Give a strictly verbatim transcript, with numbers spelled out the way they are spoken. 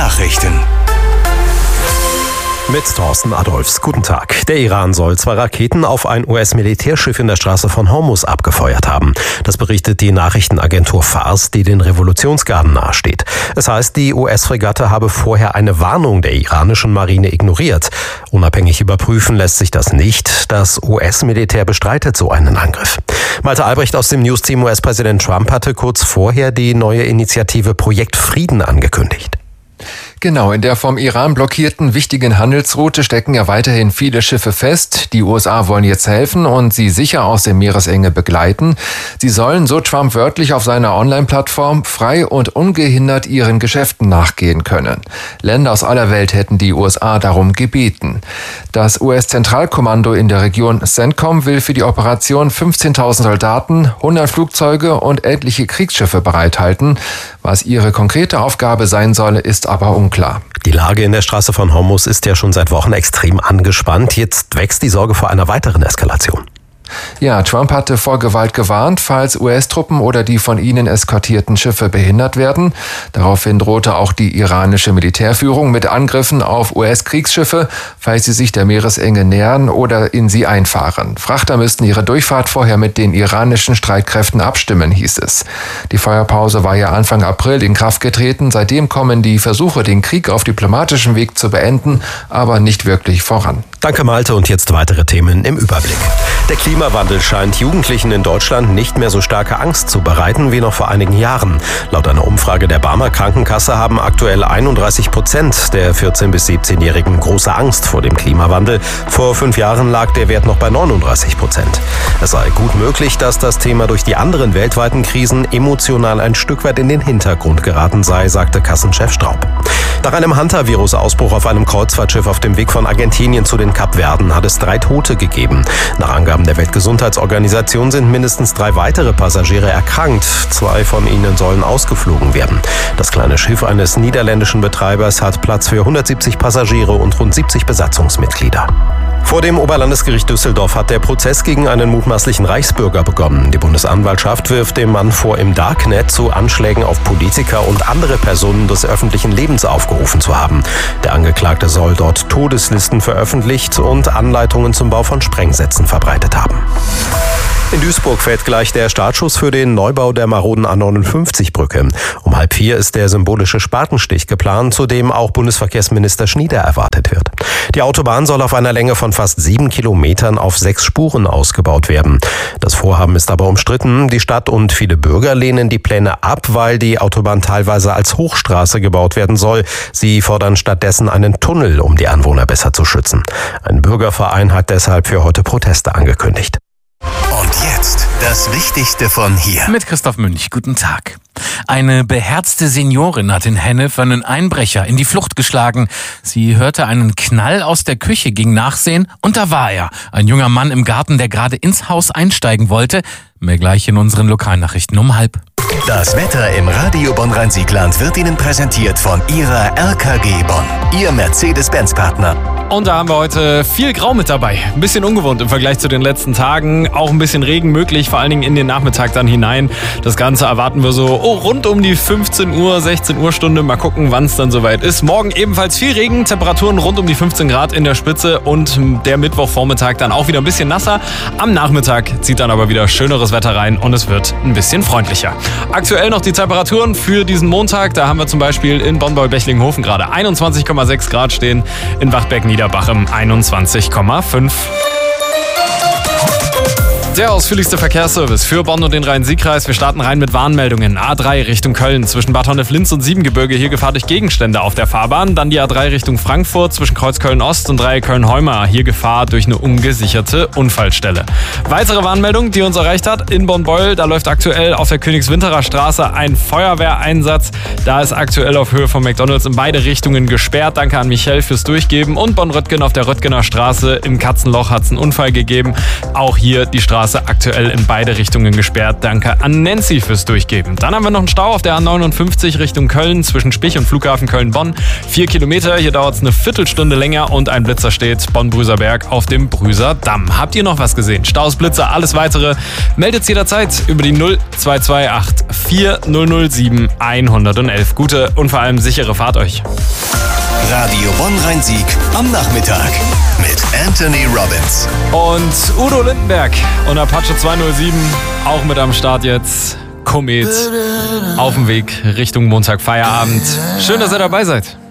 Nachrichten. Mit Thorsten Adolfs. Guten Tag. Der Iran soll zwei Raketen auf ein U S-Militärschiff in der Straße von Hormuz abgefeuert haben. Das berichtet die Nachrichtenagentur Fars, die den Revolutionsgarden nahesteht. Es heißt, die U S-Fregatte habe vorher eine Warnung der iranischen Marine ignoriert. Unabhängig überprüfen lässt sich das nicht. Das U S-Militär bestreitet so einen Angriff. Malte Albrecht aus dem News-Team. U S-Präsident Trump hatte kurz vorher die neue Initiative Projekt Frieden angekündigt. Genau, in der vom Iran blockierten wichtigen Handelsroute stecken ja weiterhin viele Schiffe fest. Die U S A wollen jetzt helfen und sie sicher aus der Meeresenge begleiten. Sie sollen, so Trump wörtlich auf seiner Online-Plattform, frei und ungehindert ihren Geschäften nachgehen können. Länder aus aller Welt hätten die U S A darum gebeten. Das U S-Zentralkommando in der Region CENTCOM will für die Operation fünfzehntausend Soldaten, hundert Flugzeuge und etliche Kriegsschiffe bereithalten. Was ihre konkrete Aufgabe sein solle, ist aber unklar. Die Lage in der Straße von Hormuz ist ja schon seit Wochen extrem angespannt. Jetzt wächst die Sorge vor einer weiteren Eskalation. Ja, Trump hatte vor Gewalt gewarnt, falls U S-Truppen oder die von ihnen eskortierten Schiffe behindert werden. Daraufhin drohte auch die iranische Militärführung mit Angriffen auf U S-Kriegsschiffe, falls sie sich der Meeresenge nähern oder in sie einfahren. Frachter müssten ihre Durchfahrt vorher mit den iranischen Streitkräften abstimmen, hieß es. Die Feuerpause war ja Anfang April in Kraft getreten. Seitdem kommen die Versuche, den Krieg auf diplomatischem Weg zu beenden, aber nicht wirklich voran. Danke, Malte. Und jetzt weitere Themen im Überblick. Der Klimawandel scheint Jugendlichen in Deutschland nicht mehr so starke Angst zu bereiten wie noch vor einigen Jahren. Laut einer Umfrage der Barmer Krankenkasse haben aktuell einunddreißig Prozent der vierzehn- bis siebzehnjährigen große Angst vor dem Klimawandel. Vor fünf Jahren lag der Wert noch bei neununddreißig Prozent. Es sei gut möglich, dass das Thema durch die anderen weltweiten Krisen emotional ein Stück weit in den Hintergrund geraten sei, sagte Kassenchef Straub. Nach einem Hantavirus-Ausbruch auf einem Kreuzfahrtschiff auf dem Weg von Argentinien zu den Kapverden hat es drei Tote gegeben. Nach Angaben der Weltgesundheitsorganisation sind mindestens drei weitere Passagiere erkrankt. Zwei von ihnen sollen ausgeflogen werden. Das kleine Schiff eines niederländischen Betreibers hat Platz für hundertsiebzig Passagiere und rund siebzig Besatzungsmitglieder. Vor dem Oberlandesgericht Düsseldorf hat der Prozess gegen einen mutmaßlichen Reichsbürger begonnen. Die Bundesanwaltschaft wirft dem Mann vor, im Darknet zu Anschlägen auf Politiker und andere Personen des öffentlichen Lebens aufgerufen zu haben. Der Angeklagte soll dort Todeslisten veröffentlicht und Anleitungen zum Bau von Sprengsätzen verbreitet haben. In Duisburg fällt gleich der Startschuss für den Neubau der maroden A neunundfünfzig Brücke. Um halb vier ist der symbolische Spatenstich geplant, zu dem auch Bundesverkehrsminister Schnieder erwartet wird. Die Autobahn soll auf einer Länge von fast sieben Kilometern auf sechs Spuren ausgebaut werden. Das Vorhaben ist aber umstritten. Die Stadt und viele Bürger lehnen die Pläne ab, weil die Autobahn teilweise als Hochstraße gebaut werden soll. Sie fordern stattdessen einen Tunnel, um die Anwohner besser zu schützen. Ein Bürgerverein hat deshalb für heute Proteste angekündigt. Und jetzt das Wichtigste von hier. Mit Christoph Münch, guten Tag. Eine beherzte Seniorin hat in Hennef einen Einbrecher in die Flucht geschlagen. Sie hörte einen Knall aus der Küche, ging nachsehen und da war er. Ein junger Mann im Garten, der gerade ins Haus einsteigen wollte. Mehr gleich in unseren Lokalnachrichten um halb. Das Wetter im Radio Bonn-Rhein-Siegland wird Ihnen präsentiert von Ihrer R K G Bonn, Ihr Mercedes-Benz-Partner. Und da haben wir heute viel Grau mit dabei. Ein bisschen ungewohnt im Vergleich zu den letzten Tagen. Auch ein bisschen Regen möglich, vor allen Dingen in den Nachmittag dann hinein. Das Ganze erwarten wir so oh, rund um die fünfzehn Uhr, sechzehn Uhr Stunde. Mal gucken, wann es dann soweit ist. Morgen ebenfalls viel Regen, Temperaturen rund um die fünfzehn Grad in der Spitze und der Mittwochvormittag dann auch wieder ein bisschen nasser. Am Nachmittag zieht dann aber wieder schöneres Wetter rein und es wird ein bisschen freundlicher. Aktuell noch die Temperaturen für diesen Montag. Da haben wir zum Beispiel in Bonn-Bechlinghofen gerade einundzwanzig Komma sechs Grad stehen, in Wachtberg-Niederbachem einundzwanzig Komma fünf. Der ausführlichste Verkehrsservice für Bonn und den Rhein-Sieg-Kreis. Wir starten rein mit Warnmeldungen. A drei Richtung Köln zwischen Bad Honnef-Linz und Siebengebirge. Hier Gefahr durch Gegenstände auf der Fahrbahn. Dann die A drei Richtung Frankfurt zwischen Kreuz Köln-Ost und Dreieck Köln-Heumar. Hier Gefahr durch eine ungesicherte Unfallstelle. Weitere Warnmeldung, die uns erreicht hat in Bonn-Beuel. Da läuft aktuell auf der Königswinterer Straße ein Feuerwehreinsatz. Da ist aktuell auf Höhe von McDonalds in beide Richtungen gesperrt. Danke an Michel fürs Durchgeben. Und Bonn-Röttgen auf der Röttgener Straße im Katzenloch hat es einen Unfall gegeben. Auch hier die Straße Straße aktuell in beide Richtungen gesperrt. Danke an Nancy fürs Durchgeben. Dann haben wir noch einen Stau auf der A neunundfünfzig Richtung Köln zwischen Spich und Flughafen Köln-Bonn. Vier Kilometer, hier dauert es eine Viertelstunde länger und ein Blitzer steht Bonn-Brüserberg auf dem Brüser Damm. Habt ihr noch was gesehen? Staus, Blitzer, alles weitere meldet's jederzeit über die null zwei zwei acht vier null null sieben eins eins eins. Gute und vor allem sichere Fahrt euch. Radio Bonn-Rhein-Sieg am Nachmittag mit Anthony Robbins. Und Udo Lindenberg und Apache zweihundertsieben auch mit am Start jetzt. Komet auf dem Weg Richtung Montag Feierabend. Schön, dass ihr dabei seid.